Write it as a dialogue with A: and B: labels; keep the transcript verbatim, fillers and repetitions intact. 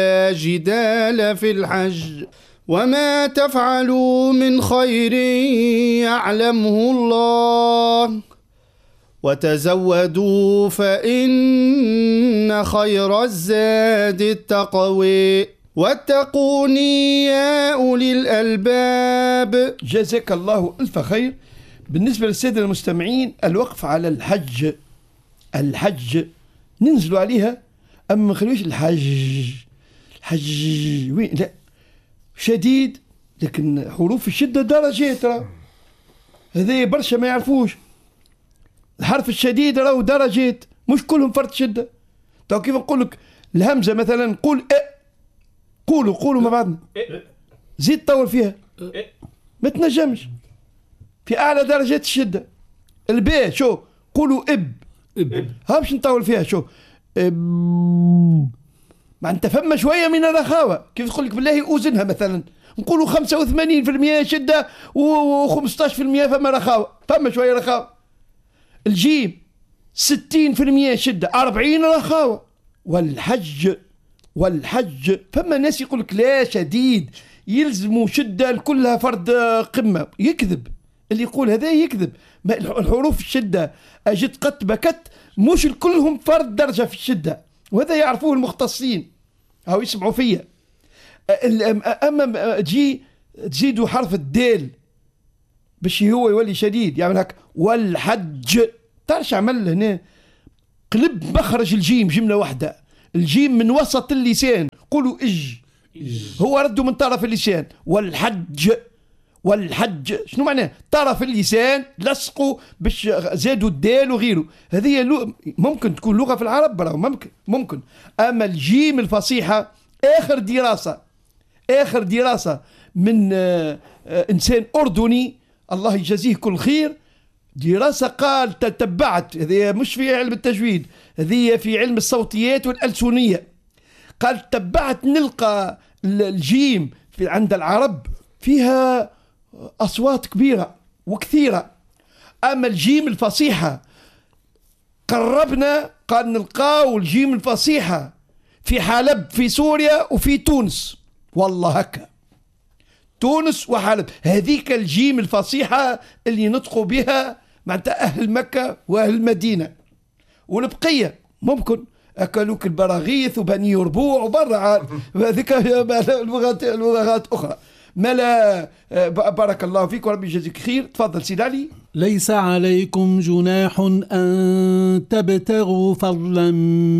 A: لا جدال في الحج وما تفعلوا من خير يعلمه الله وتزودوا فإن خير الزاد التقوى واتقوني يا أولي الألباب.
B: جزاك الله ألف خير. بالنسبة للسادة المستمعين، الوقف على الحج الحج ننزلوا عليها، أما ما نخلوش الحج الحج وين لا شديد، لكن حروف الشدة درجات، راه هذا برشا ما يعرفوش. الحرف الشديد راهو درجات، مش كلهم فرد شدة. تو كيف نقول لك الهمزة مثلا نقول أ، قولوا قولوا مع بعضنا، زيد طول فيها ما تنجمش في أعلى درجات الشدة. الباء شو قولوا إب ها باش نطول فيها، شو إب ما انت فما شوية من الرخاوة. كيف تقول لك بالله أوزنها مثلا نقولوا خمسة وثمانين في المية شدة وخمسطاش في المية فما رخاوة، فما شوية رخاوة. الجيم ستين في المية شدة أربعين رخاوة. والحج والحج فما ناس يقول لك لا شديد يلزموا شدة كلها فرد قمة، يكذب. اللي يقول هذا يكذب. الحروف الشدة أجد قط بكت مش كلهم فرد درجة في الشدة، وهذا يعرفوه المختصين أو يسمعوا فيا. أما تجي تزيدوا حرف الدال باش هو يولي شديد، يعمل هكا والحج. تعرف عمل هنا قلب مخرج الجيم جملة واحدة، الجيم من وسط اللسان قولوا إج، هو ردوا من طرف اللسان. والحج والحج شنو معناه؟ طرف اللسان لصقوا باش زادوا الدال وغيره. هذه ممكن تكون لغة في العرب برا، ممكن ممكن أما الجيم الفصيحة آخر دراسة آخر دراسة من آه آه إنسان أردني الله يجازيه كل خير، دراسة قال تتبعت، هذه مش في علم التجويد، هذه في علم الصوتيات والألسنية. قال تبعت نلقى الجيم في عند العرب فيها أصوات كبيرة وكثيرة، أما الجيم الفصيحة قربنا قال نلقاو الجيم الفصيحة في حلب في سوريا وفي تونس. والله هكا تونس وحلب، هذيك الجيم الفصيحة اللي نطقوا بها معناتها أهل مكة وأهل المدينة. والبقية ممكن أكلوك البراغيث وبني يربوع وبرع هذيك لغات لغات أخرى. ملا بارك الله فيك وربي يجزيك خير. تفضل سيد علي.
C: ليس عليكم جناح أن تبتغوا فضلا